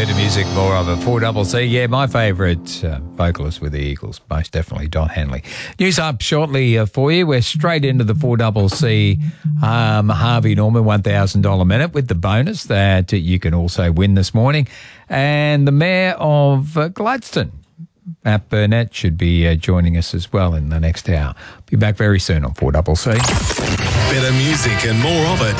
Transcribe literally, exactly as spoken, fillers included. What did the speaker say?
Bit of music, more of it. four C C, yeah, my favourite uh, vocalist with the Eagles, most definitely Don Henley. News up shortly uh, for you. We're straight into the four C C um, Harvey Norman one thousand dollars minute with the bonus that you can also win this morning. And the Mayor of uh, Gladstone, Matt Burnett, should be uh, joining us as well in the next hour. Be back very soon on four C C. Better music and more of it